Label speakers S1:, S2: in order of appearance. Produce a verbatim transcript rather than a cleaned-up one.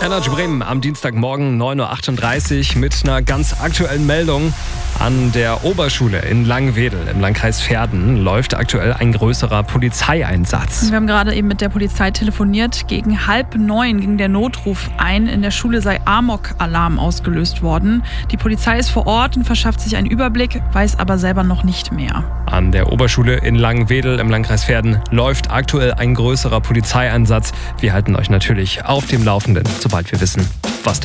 S1: Energy Bremen am Dienstagmorgen neun Uhr achtunddreißig mit einer ganz aktuellen Meldung. An der Oberschule in Langwedel im Landkreis Verden läuft aktuell ein größerer Polizeieinsatz.
S2: Wir haben gerade eben mit der Polizei telefoniert. Gegen halb neun ging der Notruf ein. In der Schule sei Amok-Alarm ausgelöst worden. Die Polizei ist vor Ort und verschafft sich einen Überblick, weiß aber selber noch nicht mehr.
S1: An der Oberschule in Langwedel im Landkreis Verden läuft aktuell ein größerer Polizeieinsatz. Wir halten euch natürlich auf dem Laufenden, sobald wir wissen,